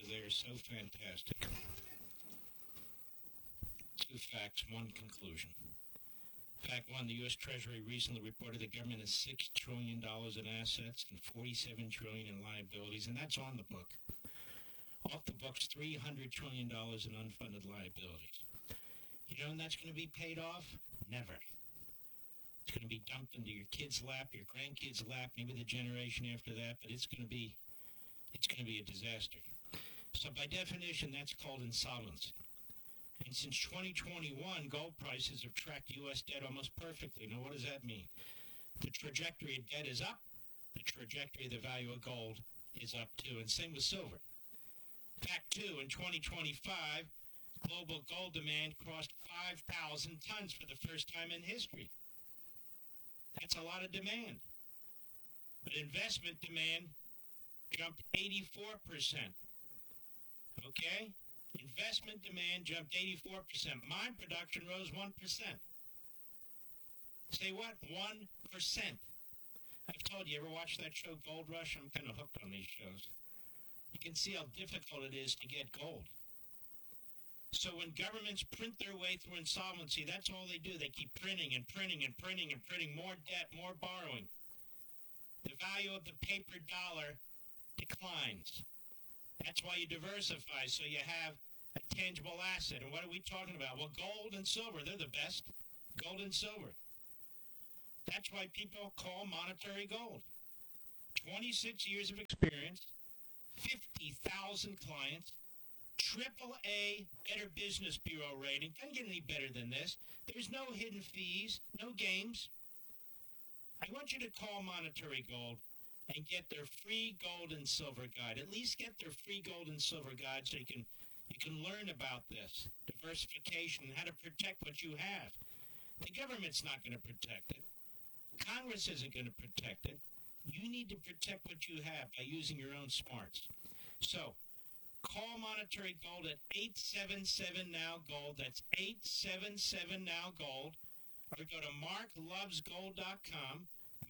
because they are so fantastic. 2 facts, 1 conclusion. Fact 1, the U.S. Treasury recently reported the government has $6 trillion in assets and $47 trillion in liabilities, and that's on the book. Off the books, $300 trillion in unfunded liabilities. You know when that's going to be paid off? Never. It's going to be dumped into your kid's lap, your grandkid's lap, maybe the generation after that, but it's going to be a disaster. So by definition, that's called insolvency. And since 2021, gold prices have tracked U.S. debt almost perfectly. Now, what does that mean? The trajectory of debt is up. The trajectory of the value of gold is up, too. And same with silver. Fact 2, in 2025, global gold demand crossed 5,000 tons for the first time in history. That's a lot of demand. But investment demand jumped 84%. Okay? Investment demand jumped 84%. Mine production rose 1%. Say what? 1%. I've told you, ever watch that show Gold Rush? I'm kind of hooked on these shows. You can see how difficult it is to get gold. So when governments print their way through insolvency, that's all they do. They keep printing and printing and printing and printing more debt, more borrowing. The value of the paper dollar declines. That's why you diversify, so you have a tangible asset. And what are we talking about? Well, gold and silver, they're the best. Gold and silver. That's why people call monetary gold. 26 years of experience, 50,000 clients, AAA Better Business Bureau rating. Doesn't get any better than this. There's no hidden fees, no games. I want you to call Monetary Gold and get their free gold and silver guide. At least get their free gold and silver guide so you can learn about this. Diversification and how to protect what you have. The government's not going to protect it. Congress isn't going to protect it. You need to protect what you have by using your own smarts. So, call Monetary Gold at 877-NOW-GOLD. That's 877-NOW-GOLD. Or go to marklovesgold.com.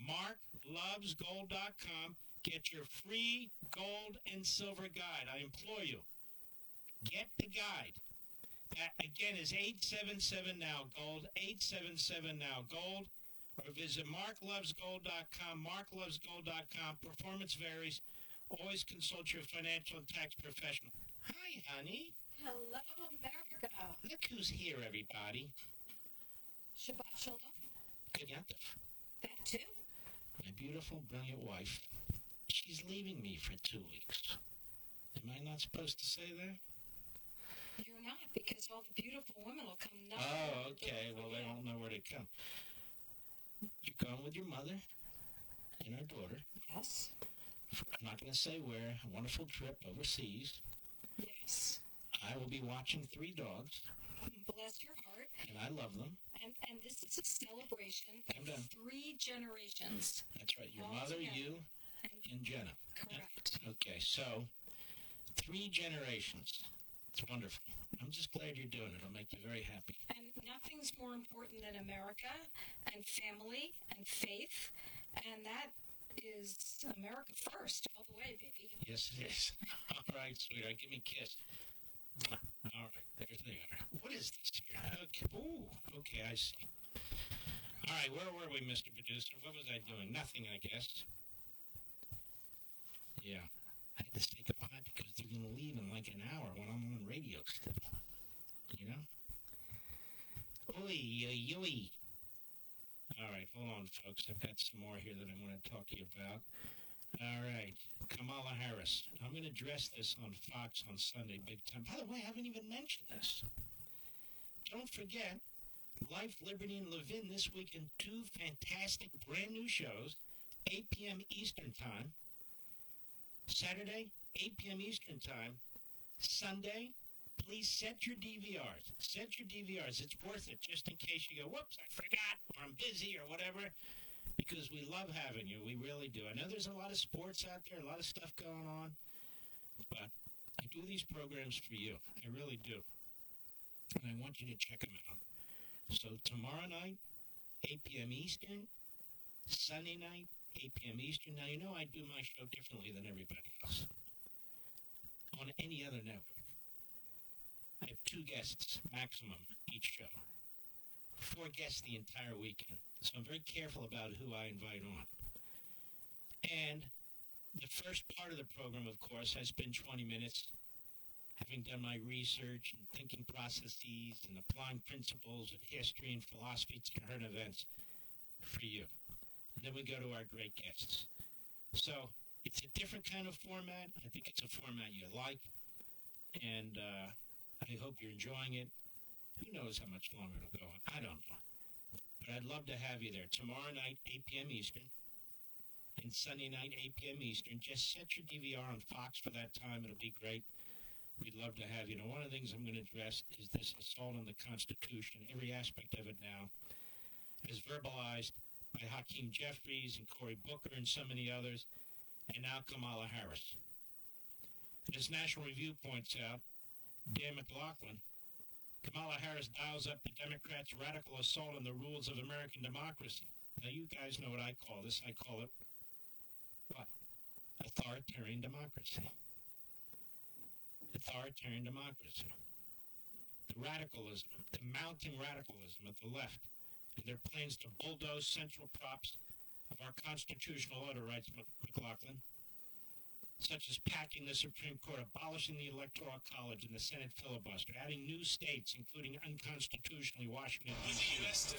marklovesgold.com. Get your free gold and silver guide. I implore you. Get the guide. That, again, is 877-NOW-GOLD. 877-NOW-GOLD. Or visit marklovesgold.com. marklovesgold.com. Performance varies. Always consult your financial and tax professional. Hi, honey. Hello, America. Look who's here, everybody. Shabbat Shalom. Good Yantif. That too. My beautiful, brilliant wife. She's leaving me for 2 weeks. Am I not supposed to say that? You're not, because all the beautiful women will come knocking. Oh, okay. Well, they won't know where to come. You're going with your mother and our daughter. Yes. I'm not going to say where. A wonderful trip overseas. Yes. I will be watching 3 dogs. Bless your heart. And I love them. And this is a celebration I'm of done. 3 generations. That's right. Your All mother, together. you, and Jenna. Correct. Okay, so 3 generations. It's wonderful. I'm just glad you're doing it. It'll make you very happy. And nothing's more important than America and family and faith. And that is America first, all the way, baby. Yes, it is. All right, sweetheart. Give me a kiss. All right, there they are. What is this here? Okay. Ooh, okay, I see. All right, where were we, Mr. Producer? What was I doing? Nothing, I guess. Yeah. I had to say goodbye because they're going to leave in like an hour when I'm on radio still. You know? Oy, oy, oy. All right, hold on, folks. I've got some more here that I want to talk to you about. All right, Kamala Harris. I'm going to address this on Fox on Sunday, big time. By the way, I haven't even mentioned this. Don't forget, Life, Liberty, and Levin this week in 2 fantastic brand new shows, 8 p.m. Eastern Time. Saturday, 8 p.m. Eastern Time. Sunday, please set your DVRs. Set your DVRs. It's worth it just in case you go, whoops, I forgot, or I'm busy, or whatever. Because we love having you. We really do. I know there's a lot of sports out there, a lot of stuff going on. But I do these programs for you. I really do. And I want you to check them out. So tomorrow night, 8 p.m. Eastern. Sunday night, 8 p.m. Eastern. Now, you know I do my show differently than everybody else. On any any other network. I have 2 guests maximum each show. 4 guests the entire weekend. So I'm very careful about who I invite on. And the first part of the program, of course, I spend 20 minutes having done my research and thinking processes and applying principles of history and philosophy to current events for you. And then we go to our great guests. So it's a different kind of format. I think it's a format you like. And I hope you're enjoying it. Who knows how much longer it'll go on? I don't know. But I'd love to have you there. Tomorrow night, 8 p.m. Eastern. And Sunday night, 8 p.m. Eastern. Just set your DVR on Fox for that time. It'll be great. We'd love to have you. Now, one of the things I'm going to address is this assault on the Constitution, every aspect of it now, as verbalized by Hakeem Jeffries and Cory Booker and so many others, and now Kamala Harris. As National Review points out, Dan McLaughlin, Kamala Harris dials up the Democrats' radical assault on the rules of American democracy. Now, you guys know what I call this. I call it, what? Authoritarian democracy. Authoritarian democracy. The radicalism, the mounting radicalism of the left, and their plans to bulldoze central props of our constitutional order, writes McLaughlin, such as packing the Supreme Court, abolishing the Electoral College and the Senate filibuster, adding new states, including unconstitutionally Washington, D.C.,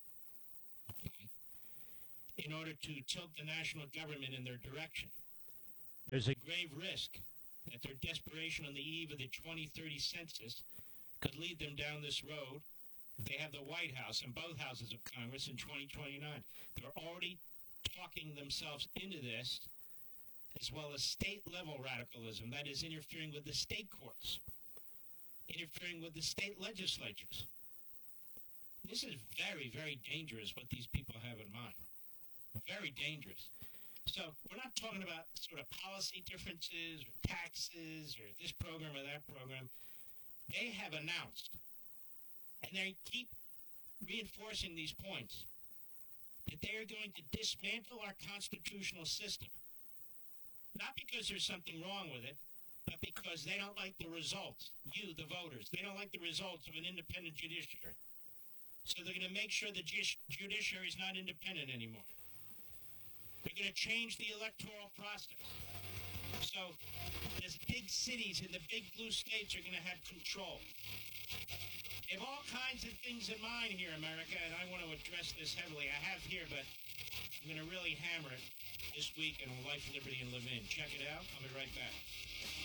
in order to tilt the national government in their direction. There's a grave risk that their desperation on the eve of the 2030 census could lead them down this road if they have the White House and both houses of Congress in 2029. They're already talking themselves into this, as well as state-level radicalism, that is interfering with the state courts, interfering with the state legislatures. This is very, very dangerous what these people have in mind. Very dangerous. So we're not talking about sort of policy differences or taxes or this program or that program. They have announced, and they keep reinforcing these points, that they are going to dismantle our constitutional system. Not because there's something wrong with it, but because they don't like the results. You, the voters, they don't like the results of an independent judiciary. So they're going to make sure the judiciary is not independent anymore. They're going to change the electoral process. So the big cities and the big blue states are going to have control. They have all kinds of things in mind here, America, and I want to address this heavily. I have here, but I'm going to really hammer it this week in Life, Liberty, and Levin. Check it out. I'll be right back.